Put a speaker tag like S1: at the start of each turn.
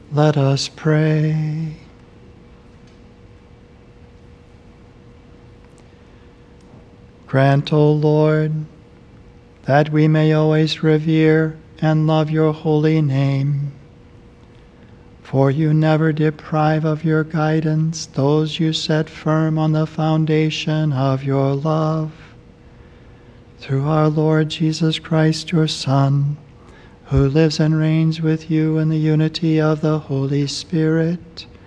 S1: Let us pray. Grant, O Lord, that we may always revere and love your holy name. For you never deprive of your guidance those you set firm on the foundation of your love. Through our Lord Jesus Christ, your Son, who lives and reigns with you in the unity of the Holy Spirit,